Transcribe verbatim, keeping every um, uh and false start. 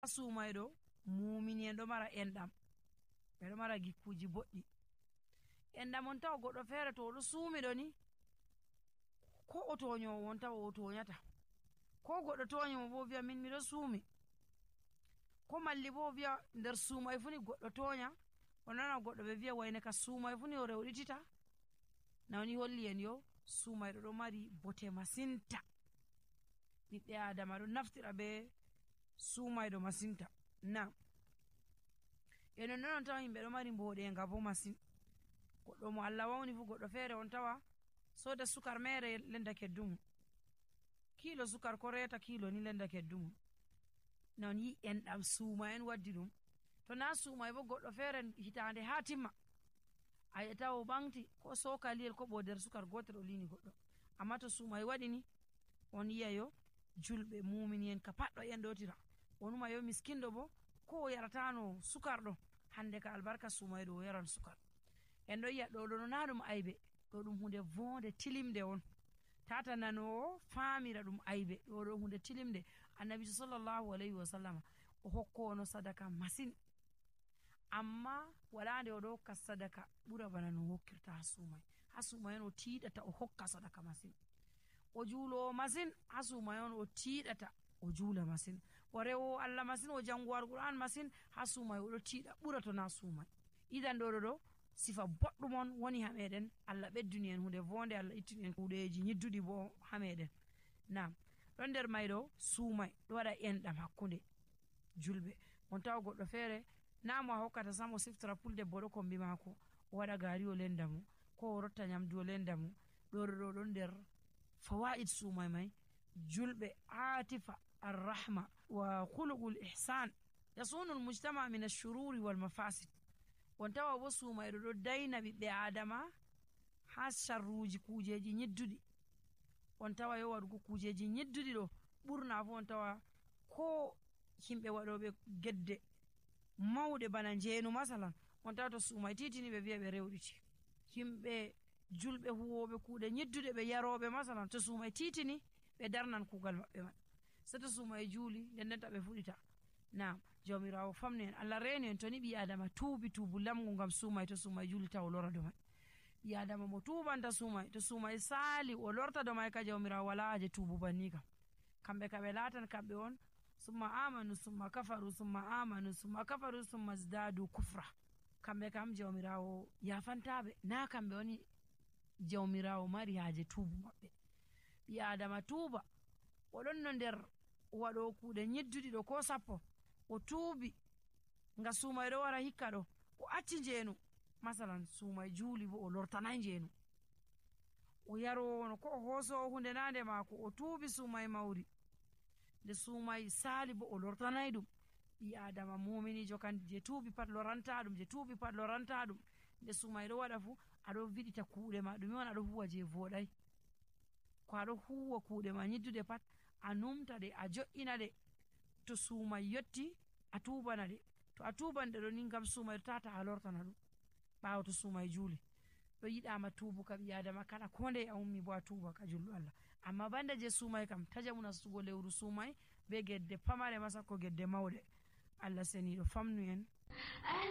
sumaydo mumini en do mara endam be do mara gikkuji boddi endam on taw goddo fere to do sumi do ni ko o tonyo won taw o tonyata ko goddo tonyo mo bo via min mi do sumi ko malli bo via nder sumay funi goddo tonya onana goddo be via wayne ka sumay funi o rewditita nawni holli en yo sumay do mari bote masinta bibbe adama do naftira be sumay do masinta na eno non taw himbe do mari mbode ngabo masin goddo mo Allah wawni fu goddo fere on tawa soda sukar mere lenda keddum kilo sukar ko reta kilo ni lenda keddum non yi en dam suma en waddi dum to na suma bo goddo fere hitande hatima ay taw bangti ko sokaliyel ko bo der sukar gotel o lini goddo amma to suma wadi ni on yiyo julbe mu'mini en ka paddo en dotira onuma yo miskindo bo ko yaratano sukar do hande ka albarka suma do yaran sukar en do yiya do do nanum aybe do dum hunde vonde tilimde on tata nano famira dum aybe do do hunde tilimde annabi sallallahu alaihi wasallam o hokko no sadaka masin amma walande o do hokka sadaka bura bana no hokkirta hasumay hasumay no tidata o hokka sadaka masin o juulo masin hasumay on o tidata o juula masin o rewo Allah masin o jangwar Qur'an masin hasumay o do tida bura to na sumay idan do do sifa boddum on woni ha meden Allah bedduni en hunde vonde Allah ittini en kuudeji nyiddudi bo ha meden na don der maydo sumay do wada endam hakkunde julbe on taw goddo fere na mo hokkata samo siftara pulde bodo kombi mako o wada gari o lendamu ko o rotta nyamdu o lendamu do do don der fawaid sumay may julbe atifa الرحمة وخلق الإحسان يصون المجتمع من الشرور والمفاسد وانتوا وصوا ما يردو دينا بآدم حاس شروج كوجيجي نيدودي وانتوا يوارغو كوجيجي نيدودي لو برنا فو وانتوا كو himbe wadobe gedde mawde bana jeenu masalan wonta to sumay titini be wi'a be rewditi himbe julbe huwobe kuude nyiddude be yarobe masalan to sumay titini be darnan kugal mabbe man sato sumay juli dendenta be fudita na jawmirawo famne en Allah reni en toni bi adama tuubi tubu lamgu ngam sumay to sumay juli taw lora do may bi adama mo tubanta sumay to sumay sali o lorta do may ka jawmirawo wala je tubu bannika kambe kabe latan kambe on summa amanu summa kafaru summa amanu summa kafaru summa zdadu kufra kambe kam jawmirawo ya fantabe na kambe woni jawmirawo mari haje tubu mabbe bi adama tuba odon no der wado kuude nyiddudi do ko sappo o tuubi nga sumay do wara hikka do o acci jeenu masalan sumay juuli bo o lortanay jeenu o yaro no ko hoso hunde nande mako o tuubi sumay mawri de sumay sali bo o lortanay dum bi adama mu'mini jokan je tuubi pat loranta dum je tuubi pat loranta dum de sumay do wada fu ado vidita kuude ma dum won ado huwa je voday ko ado huwa kuude ma nyiddude pat anumta de a jo'ina de to sumay yotti a tubana de to a tuban de do ni ngam sumay tata a lortana dum bawo to sumay juuli do yidama tubu ka bi adama kala konde a ummi bo a tuba ka jullu Allah amma banda je sumay kam tajamuna sugo lewru sumay be gedde pamare masa ko gedde mawde Allah seni do famnu en